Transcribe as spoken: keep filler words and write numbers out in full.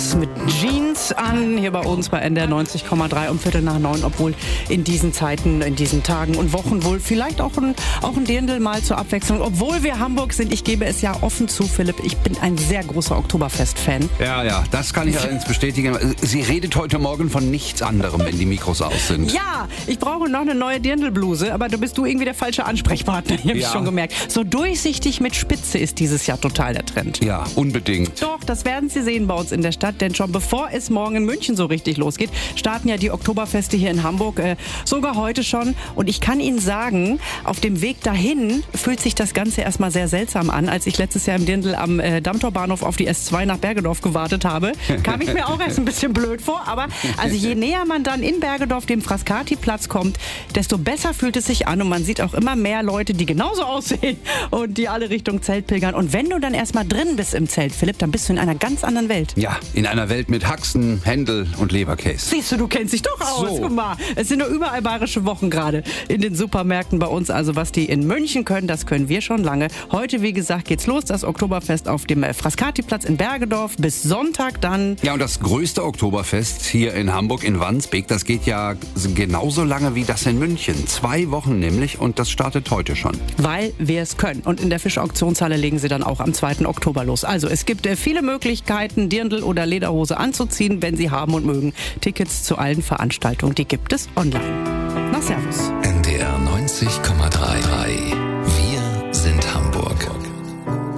Mix mit Jeans an, hier bei uns bei N D R neunzig Komma drei um Viertel nach neun, obwohl in diesen Zeiten, in diesen Tagen und Wochen wohl vielleicht auch ein, auch ein Dirndl mal zur Abwechslung, obwohl wir Hamburg sind. Ich gebe es ja offen zu, Philipp, ich bin ein sehr großer Oktoberfest-Fan. Ja, ja, das kann ich allerdings bestätigen. Sie redet heute Morgen von nichts anderem, wenn die Mikros aus sind. Ja, ich brauche noch eine neue Dirndlbluse, aber da bist du irgendwie der falsche Ansprechpartner, ich habe Ja. schon gemerkt. So durchsichtig mit Spitze ist dieses Jahr total der Trend. Ja, unbedingt. Doch, das werden Sie sehen bei uns in der Stadt, denn schon bevor es morgen in München so richtig losgeht, starten ja die Oktoberfeste hier in Hamburg, äh, sogar heute schon. Und ich kann Ihnen sagen, auf dem Weg dahin fühlt sich das Ganze erstmal sehr seltsam an. Als ich letztes Jahr im Dirndl am äh, Dammtorbahnhof auf die S zwei nach Bergedorf gewartet habe, kam ich mir auch erst ein bisschen blöd vor. Aber also je näher man dann in Bergedorf dem Frascati-Platz kommt, desto besser fühlt es sich an. Und man sieht auch immer mehr Leute, die genauso aussehen und die alle Richtung Zelt pilgern. Und wenn du dann erstmal drin bist im Zelt, Philipp, dann bist du in einer ganz anderen Welt. Ja, in einer Welt mit Haxen, Händel und Leberkäse. Siehst du, du kennst dich doch aus. So. Guck mal, es sind nur überall bayerische Wochen gerade in den Supermärkten bei uns. Also was die in München können, das können wir schon lange. Heute, wie gesagt, geht's los. Das Oktoberfest auf dem Frascati-Platz in Bergedorf. Bis Sonntag dann. Ja, und das größte Oktoberfest hier in Hamburg, in Wandsbek, das geht ja genauso lange wie das in München. Zwei Wochen nämlich, und das startet heute schon. Weil wir es können. Und in der Fischauktionshalle legen sie dann auch am zweiten Oktober los. Also es gibt äh, viele Möglichkeiten, Dirndl oder Lederhose anzuziehen, wenn Sie haben und mögen. Tickets zu allen Veranstaltungen, die gibt es online. Na, servus. N D R neunzig Komma drei.